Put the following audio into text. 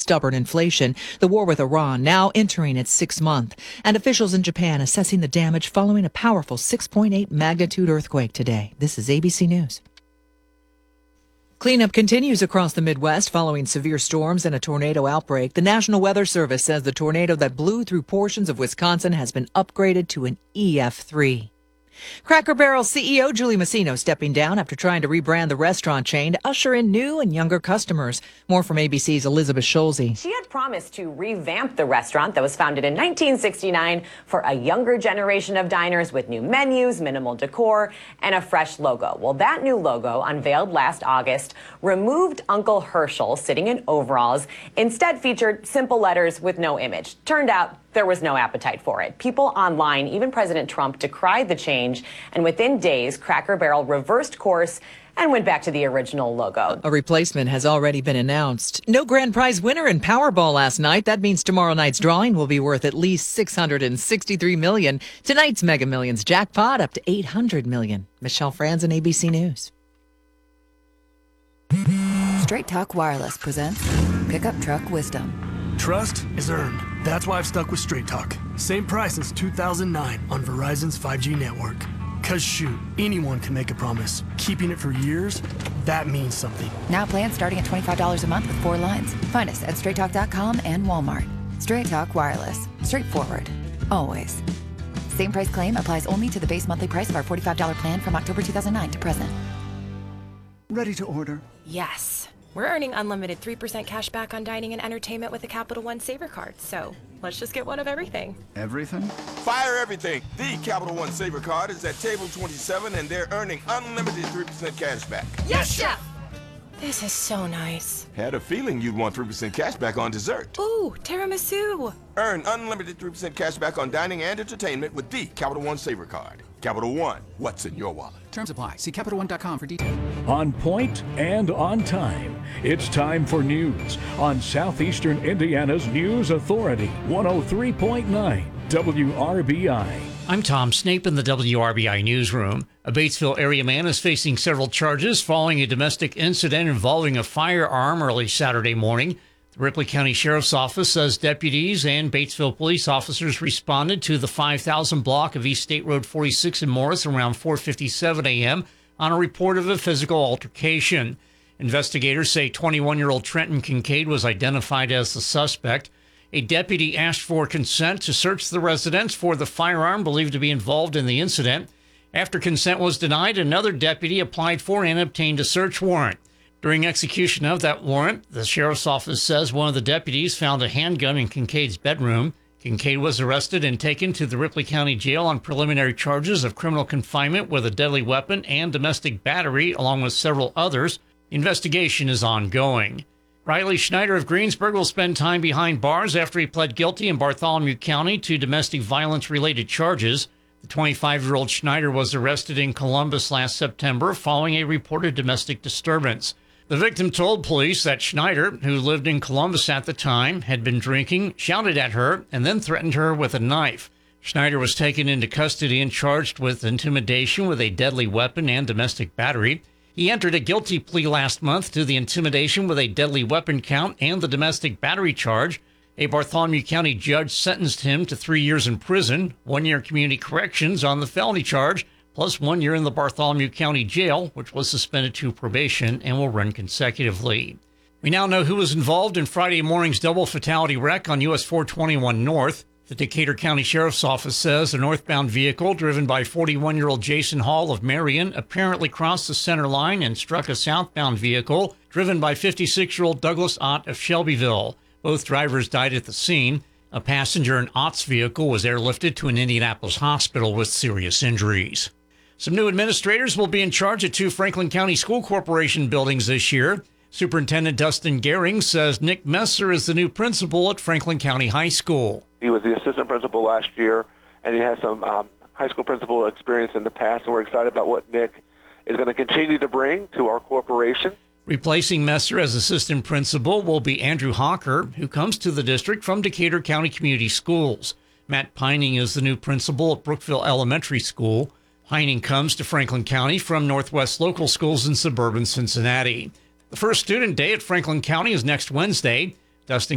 stubborn inflation, the war with Iran now entering its 6th month, and officials in Japan assessing the damage following a powerful 6.8 magnitude earthquake today. This is ABC News. Cleanup continues across the Midwest following severe storms and a tornado outbreak. The National Weather Service says the tornado that blew through portions of Wisconsin has been upgraded to an EF3. Cracker Barrel CEO Julie Masino stepping down after trying to rebrand the restaurant chain to usher in new and younger customers. More from ABC's Elizabeth Scholze. She had promised to revamp the restaurant that was founded in 1969 for a younger generation of diners with new menus, minimal decor, and a fresh logo. Well, that new logo, unveiled last August, removed Uncle Herschel sitting in overalls, instead featured simple letters with no image. Turned out there was no appetite for it. People online, even President Trump, decried the change, and within days, Cracker Barrel reversed course and went back to the original logo. A replacement has already been announced. No grand prize winner in Powerball last night. That means tomorrow night's drawing will be worth at least $663 million. Tonight's Mega Millions jackpot up to $800 million. Michelle Franzen, ABC News. Straight Talk Wireless presents Pickup Truck Wisdom. Trust is earned. That's why I've stuck with Straight Talk. Same price since 2009 on Verizon's 5G network. Cause shoot, anyone can make a promise. Keeping it for years, that means something. Now plans starting at $25 a month with 4 lines. Find us at straighttalk.com and Walmart. Straight Talk Wireless. Straightforward. Always. Same price claim applies only to the base monthly price of our $45 plan from October 2009 to present. Ready to order? Yes. We're earning unlimited 3% cash back on dining and entertainment with the Capital One Saver Card, so let's just get one of everything. Everything? Fire everything. The Capital One Saver Card is at table 27, and they're earning unlimited 3% cash back. Yes, Chef! This is so nice. Had a feeling you'd want 3% cash back on dessert. Ooh, tiramisu. Earn unlimited 3% cash back on dining and entertainment with the Capital One Saver Card. Capital One, what's in your wallet? Terms apply. See CapitalOne.com for details. On point and on time. It's time for news on Southeastern Indiana's News Authority, 103.9 WRBI. I'm Tom Snape in the WRBI newsroom. A Batesville area man is facing several charges following a domestic incident involving a firearm early Saturday morning. The Ripley County Sheriff's Office says deputies and Batesville police officers responded to the 5000 block of East State Road 46 in Morris around 4:57 a.m. on a report of a physical altercation. Investigators say 21-year-old Trenton Kincaid was identified as the suspect. A deputy asked for consent to search the residence for the firearm believed to be involved in the incident. After consent was denied, another deputy applied for and obtained a search warrant. During execution of that warrant, the sheriff's office says one of the deputies found a handgun in Kincaid's bedroom. Kincaid was arrested and taken to the Ripley County Jail on preliminary charges of criminal confinement with a deadly weapon and domestic battery, along with several others. Investigation is ongoing. Riley Schneider of Greensburg will spend time behind bars after he pled guilty in Bartholomew County to domestic violence-related charges. The 25-year-old Schneider was arrested in Columbus last September following a reported domestic disturbance. The victim told police that Schneider, who lived in Columbus at the time, had been drinking, shouted at her, and then threatened her with a knife. Schneider was taken into custody and charged with intimidation with a deadly weapon and domestic battery. He entered a guilty plea last month to the intimidation with a deadly weapon count and the domestic battery charge. A Bartholomew County judge sentenced him to 3 years in prison, 1 year community corrections on the felony charge, plus 1 year in the Bartholomew County Jail, which was suspended to probation and will run consecutively. We now know who was involved in Friday morning's double fatality wreck on US 421 North. The Decatur County Sheriff's Office says a northbound vehicle driven by 41-year-old Jason Hall of Marion apparently crossed the center line and struck a southbound vehicle driven by 56-year-old Douglas Ott of Shelbyville. Both drivers died at the scene. A passenger in Ott's vehicle was airlifted to an Indianapolis hospital with serious injuries. Some new administrators will be in charge at 2 Franklin County School Corporation buildings this year. Superintendent Dustin Gehring says Nick Messer is the new principal at Franklin County High School. He was the assistant principal last year, and he has some high school principal experience in the past, and we're excited about what Nick is going to continue to bring to our corporation. Replacing Messer as assistant principal will be Andrew Hawker, who comes to the district from Decatur County Community Schools. Matt Pining is the new principal at Brookville Elementary School. Pining comes to Franklin County from Northwest Local Schools in suburban Cincinnati. The first student day at Franklin County is next Wednesday. Dustin